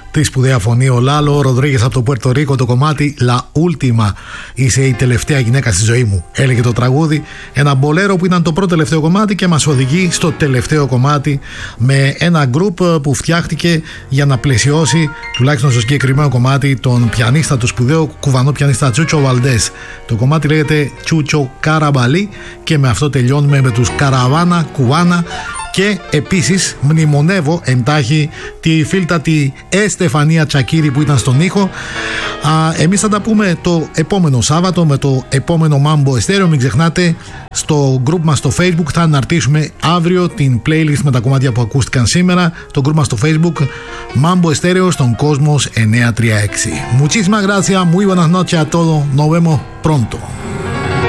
τη σπουδαία φωνή, ο Λάλο Ροδρίγες από το Πουέρτο Ρίκο, το κομμάτι La Última. Είσαι η τελευταία γυναίκα στη ζωή μου, έλεγε το τραγούδι. Ένα μπολέρο που ήταν το πρώτο τελευταίο κομμάτι και μας οδηγεί στο τελευταίο κομμάτι με ένα γκρουπ που φτιάχτηκε για να πλαισιώσει, τουλάχιστον στο συγκεκριμένο κομμάτι, τον πιανίστα, το σπουδαίο κουβανό πιανίστα Τσούτσο Βαλντές. Το κομμάτι λέγεται Τσούτσο Καραμπαλί και με αυτό τελειώνουμε με τους Καραβάνα Κουβάνα. Και επίσης μνημονεύω εντάχει τη φίλτατη Στεφανία Τσακίρη που ήταν στον ήχο. Εμείς θα τα πούμε το επόμενο Σάββατο με το επόμενο Μάμπο Εστέρεο. Μην ξεχνάτε, στο group μας στο Facebook θα αναρτήσουμε αύριο την playlist με τα κομμάτια που ακούστηκαν σήμερα. Το group μας στο Facebook Μάμπο Εστέρεο στον Κόσμος 936. Muchísimas gracias, muy buenas noches a todos, nos vemos pronto.